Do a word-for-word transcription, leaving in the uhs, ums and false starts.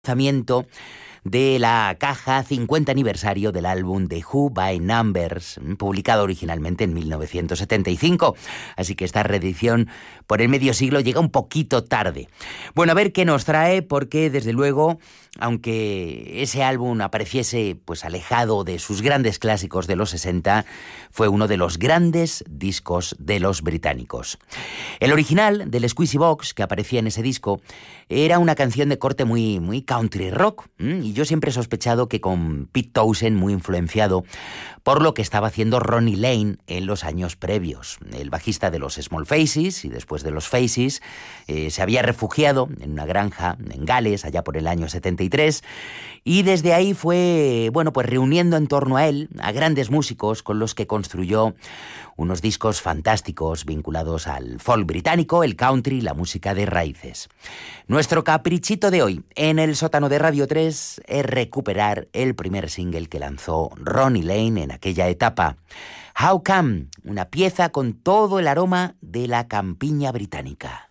Lanzamiento de la caja cincuenta aniversario del álbum The Who by Numbers, publicado originalmente en mil novecientos setenta y cinco. Así que esta reedición por el medio siglo llega un poquito tarde. Bueno, a ver qué nos trae, porque desde luego, aunque ese álbum apareciese pues alejado de sus grandes clásicos de los sesenta, fue uno de los grandes discos de los británicos. El original del Squeezy Box, que aparecía en ese disco, era una canción de corte muy, muy country rock, ¿m? Y yo siempre he sospechado que con Pete Townshend muy influenciado por lo que estaba haciendo Ronnie Lane en los años previos. El bajista de los Small Faces y después de los Faces eh, se había refugiado en una granja en Gales allá por el año setenta y tres, y desde ahí fue, bueno, pues reuniendo en torno a él a grandes músicos con los que construyó unos discos fantásticos vinculados al folk británico, el country, la música de raíces. Nuestro caprichito de hoy en el sótano de Radio tres es recuperar el primer single que lanzó Ronnie Lane en aquella etapa. How Come, una pieza con todo el aroma de la campiña británica.